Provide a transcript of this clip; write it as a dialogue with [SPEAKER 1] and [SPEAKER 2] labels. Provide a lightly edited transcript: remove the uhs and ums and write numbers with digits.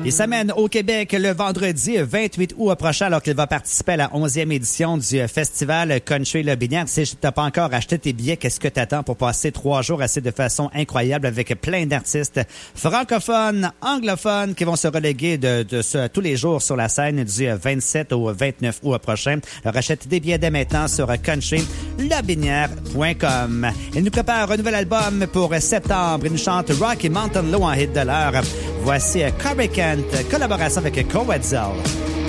[SPEAKER 1] Il s'amène au Québec le vendredi 28 août prochain alors qu'il va participer à la 11e édition du festival Country Lobinière. Si tu n'as pas encore acheté tes billets, qu'est-ce que tu attends pour passer 3 jours assez de façon incroyable avec plein d'artistes francophones, anglophones qui vont se reléguer tous les jours sur la scène du 27 au 29 août prochain. Alors achète des billets dès maintenant sur countrylobinière.com. Il nous prépare un nouvel album pour septembre. Il nous chante Rocky Mountain Low en hit de l'heure. Voici Corey Kent, collaboration avec Coetzel.